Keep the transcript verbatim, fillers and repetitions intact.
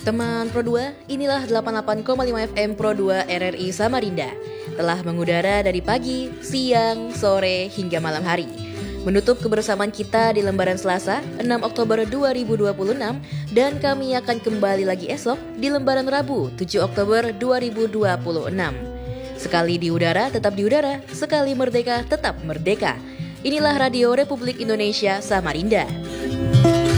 Teman Pro dua, inilah delapan puluh delapan koma lima F M Pro dua R R I Samarinda. Telah mengudara dari pagi, siang, sore, hingga malam hari. Menutup kebersamaan kita di lembaran Selasa, enam Oktober dua ribu dua puluh enam, dan kami akan kembali lagi esok di lembaran Rabu, tujuh Oktober dua ribu dua puluh enam. Sekali di udara, tetap di udara. Sekali merdeka, tetap merdeka. Inilah Radio Republik Indonesia Samarinda.